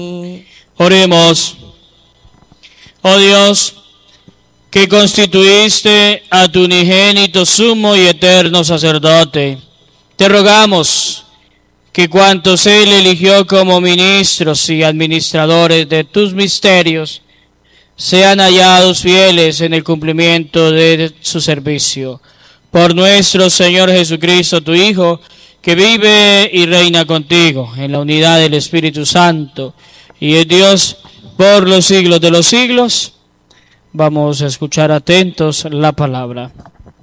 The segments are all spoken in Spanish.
Oremos. Oh Dios, que constituiste a tu unigénito sumo y eterno sacerdote, te rogamos que cuantos él eligió como ministros y administradores de tus misterios sean hallados fieles en el cumplimiento de su servicio. Por nuestro Señor Jesucristo, tu Hijo, que vive y reina contigo en la unidad del Espíritu Santo y es Dios por los siglos de los siglos. Vamos a escuchar atentos la palabra.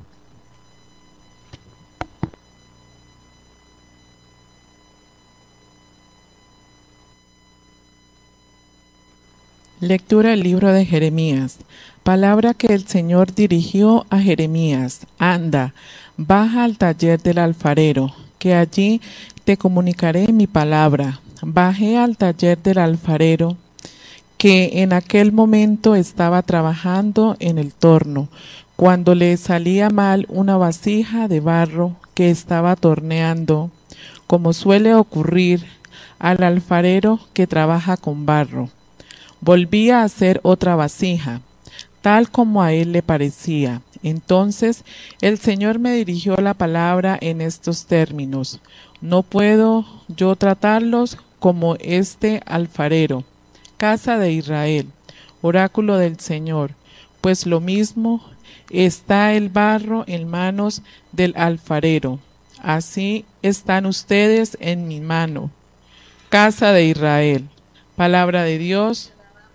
Lectura del libro de Jeremías. Palabra que el Señor dirigió a Jeremías. Anda, baja al taller del alfarero, que allí te comunicaré mi palabra. Bajé al taller del alfarero, que en aquel momento estaba trabajando en el torno, cuando le salía mal una vasija de barro que estaba torneando, como suele ocurrir al alfarero que trabaja con barro. Volvía a hacer otra vasija, tal como a él le parecía. Entonces el Señor me dirigió la palabra en estos términos: no puedo yo tratarlos como este alfarero, casa de Israel, oráculo del Señor, pues lo mismo está el barro en manos del alfarero, así están ustedes en mi mano, casa de Israel. Palabra de Dios.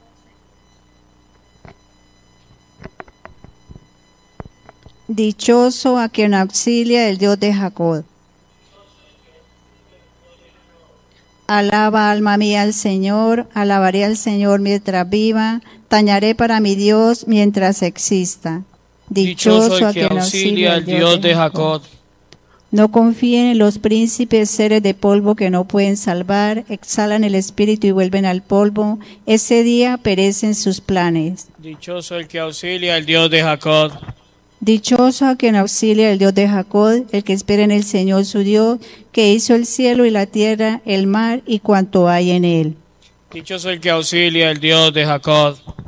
Dichoso a quien auxilia el Dios de Jacob. Alaba, alma mía, al Señor, alabaré al Señor mientras viva, tañaré para mi Dios mientras exista. Dichoso el que auxilia al Dios de Jacob. No confíen en los príncipes, seres de polvo que no pueden salvar, exhalan el espíritu y vuelven al polvo, ese día perecen sus planes. Dichoso el que auxilia al Dios de Jacob. Dichoso a quien auxilia el Dios de Jacob, el que espera en el Señor su Dios, que hizo el cielo y la tierra, el mar y cuanto hay en él. Dichoso el que auxilia al Dios de Jacob.